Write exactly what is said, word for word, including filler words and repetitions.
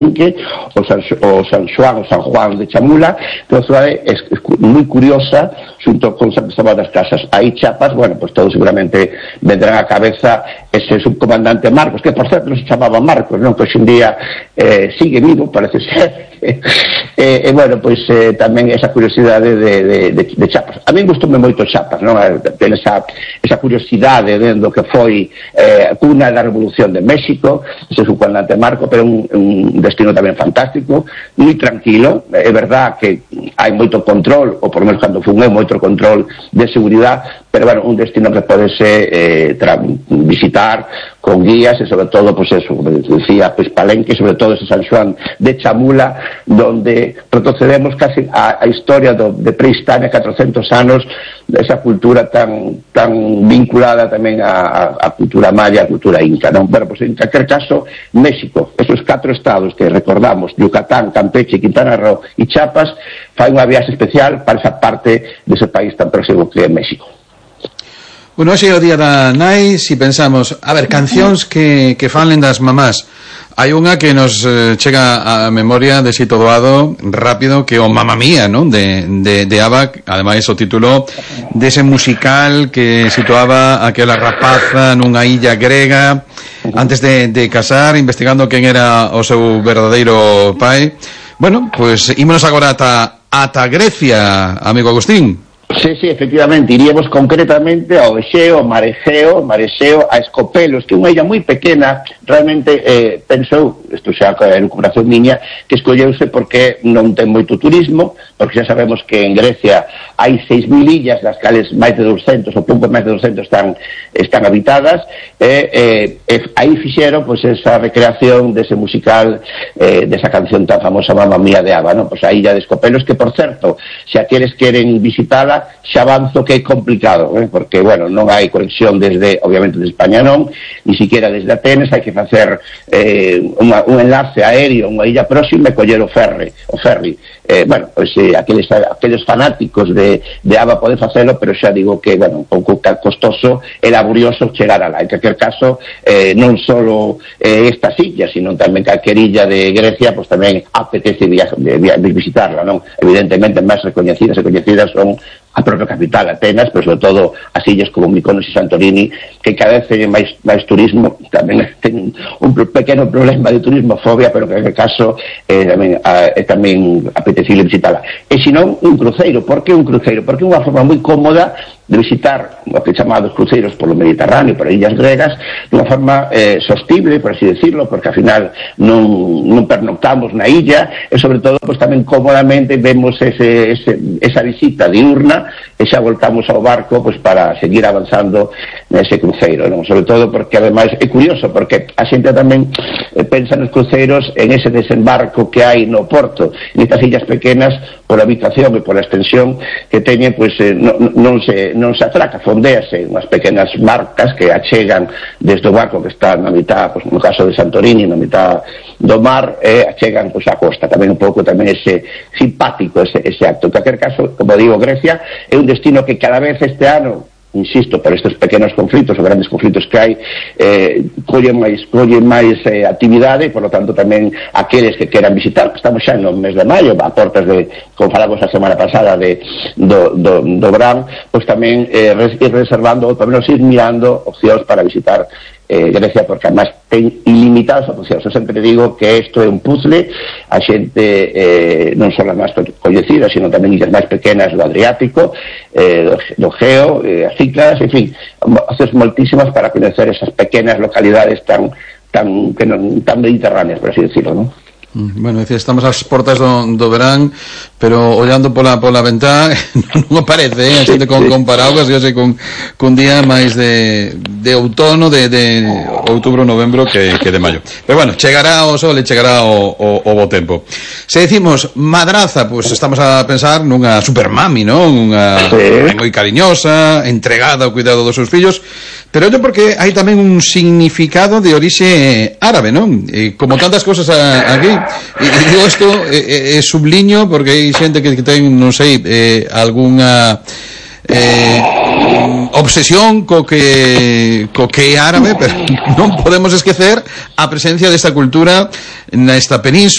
o San, o San Xoán, o San Juan de Chamula, que é unha cidade es, es, moi curiosa, xunto con San Cristóbal das Casas. Aí Chiapas, bueno, pues todos seguramente vendrán á cabeza ese subcomandante Marcos, que por certo non se chamaba Marcos, non, que hoxe en día eh, sigue vivo, parece ser. E, eh, eh, bueno, pois pues, eh, tamén esa curiosidade de, de, de, de Chiapas. A mí gustoume moito Chiapas, non? Ten esa, esa curiosidade dentro que foi eh, cuna da Revolución de México, ese subcomandante Marcos, pero un, un destino tamén fantástico, moi tranquilo. É verdad que hai moito control, ou por menos cando fun eu, moito control de seguridade, pero bueno, un destino que podese eh, visitar con guías e sobre todo, pues eso, como decía, pues Palenque, sobre todo ese San Xoán de Chamula, donde retrocedemos casi a, a historia do, de prehistoria, catrocentos anos, esa cultura tan tan vinculada tamén a, a, a cultura maya, a cultura inca, non? Bueno, pues en calquer caso, México, esos catro estados que recordamos, Yucatán, Campeche, Quintana Roo e Chiapas, fai unha viaxe especial para esa parte dese país tan próximo que é México. Bueno, hoxe é o día da nai. Si pensamos, a ver, cancións que, que falen das mamás, hai unha que nos eh, chega a memoria de xito doado rápido, que o Mamma Mía, non? De, de, de ABBA, ademais o título dese musical que situaba aquela rapaza nunha illa grega antes de, de casar, investigando quen era o seu verdadeiro pai. Bueno, pois pues, ímonos agora ata, ata Grecia, amigo Agustín. Sí, sí, efectivamente, iríamos concretamente ao Exeo, Mar Exeo, Mar Exeo, a Escopelos, que é unha illa moi pequena, realmente eh, pensou, isto xa é recuperación miña, que escolleuse porque non ten moito turismo, porque xa sabemos que en Grecia hai seis mil illas, das cales máis de doscientos, ou pouco máis de doscientos están, están habitadas, e eh, eh, aí fixeron pues, esa recreación dese musical, eh, desa canción tan famosa Mamma Mía de ABBA, ¿no? Pues a illa de Escopelos, que por certo, se a queres queren visitala, xa avanzo que é complicado, eh? Porque, bueno, non hai conexión desde, obviamente, de España non, ni siquiera desde Atenas, hai que facer eh, unha, un enlace aéreo, unha illa próxima e coller o ferry, o ferry. Eh, bueno, pois eh, aqueles, aqueles fanáticos de, de ABBA poden facelo, pero xa digo que, bueno, un pouco costoso e laborioso chegar alá. En calquer caso, eh, non só eh, estas illas, sino tamén calquer illa de Grecia, pois tamén apetece viaje, de, de visitarla, non? Evidentemente, máis recoñecidas e coñecidas son a propia capital, Atenas, pero sobre todo as illas como Mykonos e Santorini, que cada vez teñen máis, máis turismo, tamén ten un pequeno problema de turismofobia, pero que en caso eh, tamén, a, é tamén apetecible visitala. E senón, un cruceiro. Por que un cruceiro? Porque é unha forma moi cómoda de visitar o que chamados cruceiros polo Mediterráneo, por illas gregas, dunha forma eh, sostible, por así decirlo, porque ao final non, non pernoctamos na illa, e sobre todo, pues, tamén cómodamente vemos ese, ese, esa visita diurna, e xa voltamos ao barco pues, para seguir avanzando nese cruceiro, non? Sobre todo porque ademais é curioso, porque a xente tamén eh, pensa nos cruceiros en ese desembarco que hai no porto, nestas illas pequenas, por a habitación e por a extensión que teñen, pues, eh, non, non se non se atraca, fondéase unhas pequenas barcas que achegan desde o barco que está na mitad, pues, no caso de Santorini, na mitad do mar, e achegan pues, a costa. Tamén un pouco tamén ese simpático ese, ese acto. En calquer caso, como digo, Grecia é un destino que cada vez este ano, insisto, por estes pequenos conflitos ou grandes conflitos que hai, eh, colle máis, colle máis eh, actividade, e por lo tanto tamén aqueles que queran visitar, que estamos xa no mes de maio, a portas de, como falamos a semana pasada de, do, do, do verán, pois tamén eh, ir reservando, ou tamén ir mirando opcións para visitar Eh, Grecia, porque además ten ilimitadas opcións. Eu sempre digo que isto é un puzzle, a xente eh, non só as máis coñecidas, sino tamén illas máis pequenas do Adriático, eh, do, do Geo, eh, as Cícladas, en fin, haces moltísimas para coñecer esas pequenas localidades tan tan que non tan mediterráneas, por así decirlo, non? Bueno, decir, estamos ás portas do, do verán, pero ollando pola, pola ventá non aparece, eh? A xente con, con paraguas, eu sei, con, con día máis de, de outono, de, de outubro, novembro que, que de maio. Pero bueno, chegará o sol e chegará o, o, o bo tempo. Se decimos madraza, pues estamos a pensar nunha supermami, non? Unha sí. moi cariñosa, entregada ao cuidado dos seus fillos, pero ollo porque hai tamén un significado de orixe árabe, non? E como tantas cousas a, aquí, e, e digo isto, e, e subliño porque hai xente que, que ten, non sei, eh, algunha eh, obsesión co que co que é árabe, pero non podemos esquecer a presencia desta cultura nesta península.